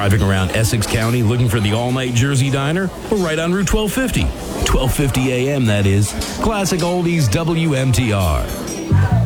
Driving around Essex County looking for the all-night Jersey diner? We're right on Route 1250. 1250 AM, that is. Classic Oldies WMTR.